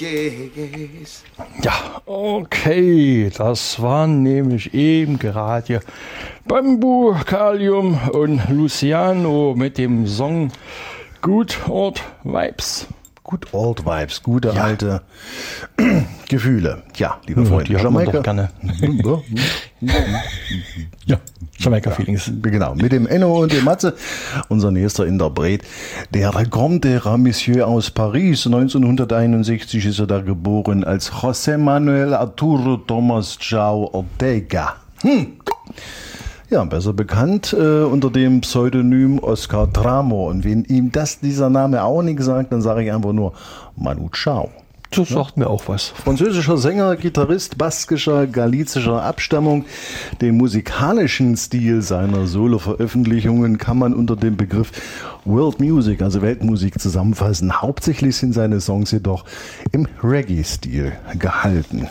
Yes. Ja, okay, das waren nämlich eben gerade Bambu, Kalium und Luciano mit dem Song Good Old Vibes. Good Old Vibes, gute alte Gefühle. Ja, liebe Freunde, die hat man doch gerne. Ja, Jamaika-Feelings. Genau, mit dem Enno und dem Matze, unser nächster Interpret. Der Grande Monsieur aus Paris, 1961 ist er da geboren als José Manuel Arturo Tomás João Ortega. Ja, besser bekannt unter dem Pseudonym Oscar Tramo. Und wenn ihm dieser Name auch nicht sagt, dann sage ich einfach nur Manu Chao. Das sagt mir auch was. Französischer Sänger, Gitarrist baskischer, galizischer Abstammung. Den musikalischen Stil seiner Solo-Veröffentlichungen kann man unter dem Begriff World Music, also Weltmusik, zusammenfassen. Hauptsächlich sind seine Songs jedoch im Reggae-Stil gehalten.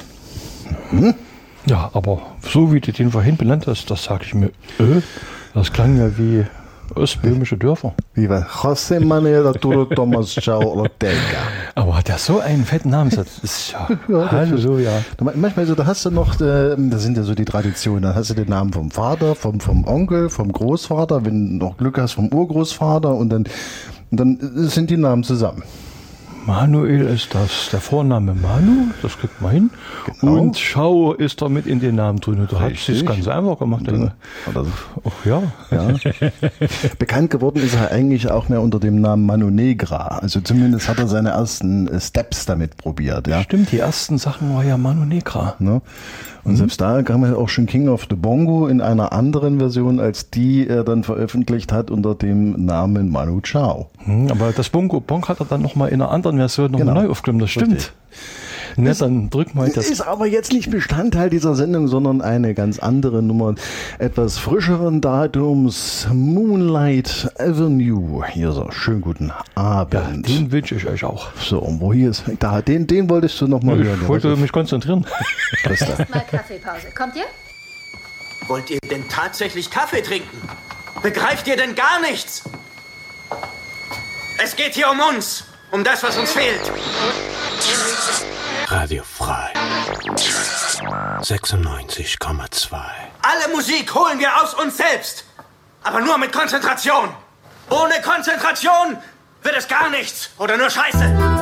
Ja, aber so wie du den vorhin benannt hast, das sage ich mir, das klang ja wie ostböhmische Dörfer. Wie war José Manuel Arturo Tomás João Ortega. Aber hat der so einen fetten Namen? Das ist ja, Halleluja. Manchmal so, da hast du noch, da sind ja so die Traditionen, da hast du den Namen vom Vater, vom Onkel, vom Großvater, wenn du noch Glück hast, vom Urgroßvater und dann sind die Namen zusammen. Manuel ist das, der Vorname Manu, das kriegt man hin. Genau. Und Schau ist damit in den Namen drin. Du hast es ganz einfach gemacht. Ach ja. Bekannt geworden ist er eigentlich auch mehr unter dem Namen Manu Negra. Also zumindest hat er seine ersten Steps damit probiert. Ja. Stimmt, die ersten Sachen war ja Manu Negra. Ne? Und selbst da kam er auch schon King of the Bongo in einer anderen Version, als die er dann veröffentlicht hat unter dem Namen Manu Chao. Aber das Bongo Bong hat er dann nochmal in einer anderen Version nochmal neu aufgenommen, das stimmt. Richtig. Ne, dann drück mal das. Ist aber jetzt nicht Bestandteil dieser Sendung, sondern eine ganz andere Nummer, etwas frischeren Datums, Moonlight Avenue. Hier so, schönen guten Abend. Ja, den wünsche ich euch auch. So, und wo hier ist, da, den wolltest du noch mal hören. Ich wollte mich konzentrieren. Mal Kaffeepause. Kommt ihr? Wollt ihr denn tatsächlich Kaffee trinken? Begreift ihr denn gar nichts? Es geht hier um uns, um das, was uns fehlt. Radio frei. 96,2. Alle Musik holen wir aus uns selbst. Aber nur mit Konzentration. Ohne Konzentration wird es gar nichts oder nur Scheiße.